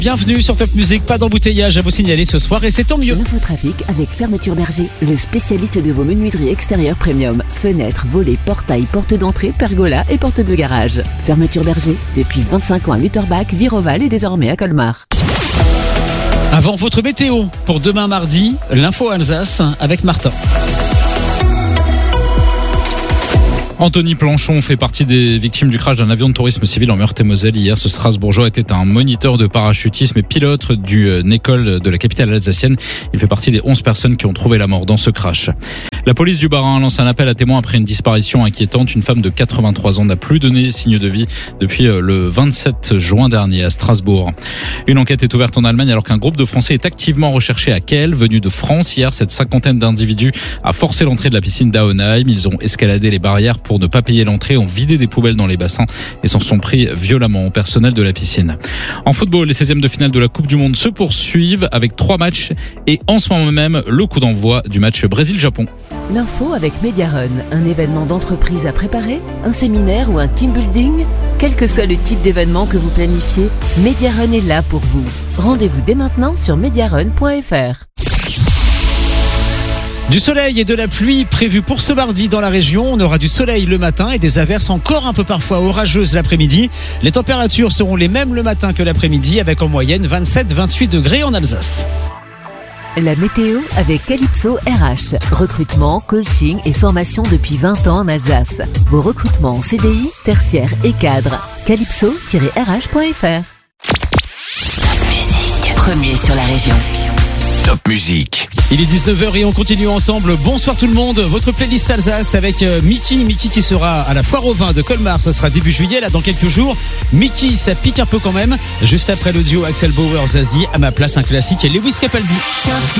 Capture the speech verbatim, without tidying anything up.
Bienvenue sur Top Music, pas d'embouteillage à vous signaler ce soir et c'est tant mieux. L'infotrafic avec Fermeture Berger, le spécialiste de vos menuiseries extérieures premium. Fenêtres, volets, portails, portes d'entrée, pergola et portes de garage. Fermeture Berger, depuis vingt-cinq ans à Lutterbach, Viroval et désormais à Colmar. Avant votre météo, pour demain mardi, l'info Alsace avec Martin. Anthony Planchon fait partie des victimes du crash d'un avion de tourisme civil en Meurthe-et-Moselle. Hier, ce Strasbourgeois était un moniteur de parachutisme et pilote d'une école de la capitale alsacienne. Il fait partie des onze personnes qui ont trouvé la mort dans ce crash. La police du Bas-Rhin lance un appel à témoins après une disparition inquiétante. Une femme de quatre-vingt-trois ans n'a plus donné signe de vie depuis le vingt-sept juin dernier à Strasbourg. Une enquête est ouverte en Allemagne alors qu'un groupe de Français est activement recherché à Kiel, venu de France. Hier, cette cinquantaine d'individus a forcé l'entrée de la piscine d'Auenheim. Ils ont escaladé les barrières pour ne pas payer l'entrée, ont vidé des poubelles dans les bassins et s'en sont pris violemment au personnel de la piscine. En football, les seizièmes de finale de la Coupe du Monde se poursuivent avec trois matchs et en ce moment même, le coup d'envoi du match Brésil-Japon. L'info avec Mediarun, un événement d'entreprise à préparer, un séminaire ou un team building. Quel que soit le type d'événement que vous planifiez, Mediarun est là pour vous. Rendez-vous dès maintenant sur mediarun point f r. Du soleil et de la pluie prévus pour ce mardi dans la région. On aura du soleil le matin et des averses encore un peu parfois orageuses l'après-midi. Les températures seront les mêmes le matin que l'après-midi avec en moyenne vingt-sept à vingt-huit degrés en Alsace. La météo avec Calypso R H. Recrutement, coaching et formation depuis vingt ans en Alsace. Vos recrutements en C D I, tertiaire et cadre. calypso tiret r h point f r. Top Music, premier sur la région. Top Music. Il est dix-neuf heures et on continue ensemble. Bonsoir tout le monde. Votre playlist Alsace avec Mickey. Mickey qui sera à la foire au vin de Colmar. Ce sera début juillet, là dans quelques jours. Mickey, ça pique un peu quand même. Juste après le duo Axel Bauer Zazie, à ma place un classique et Lewis Capaldi.